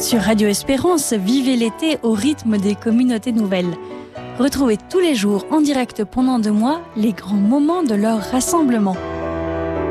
Sur Radio Espérance, vivez l'été au rythme des communautés nouvelles. Retrouvez tous les jours en direct pendant 2 mois les grands moments de leur rassemblement.